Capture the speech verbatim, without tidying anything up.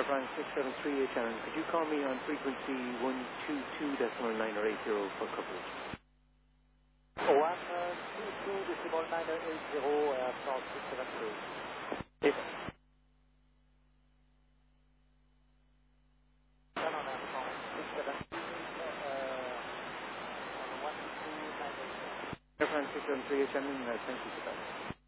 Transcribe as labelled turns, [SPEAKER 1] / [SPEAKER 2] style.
[SPEAKER 1] France six seven three H N, could you call me on frequency one two two decimal nine or eight zero for coverage?
[SPEAKER 2] one two two decimal nine eight zero Air France six seven three.
[SPEAKER 1] Yes.
[SPEAKER 2] Turn on Air France six seven three, uh, on one two two nine eight zero.
[SPEAKER 1] Air France six seven three H N, uh, thank you for that.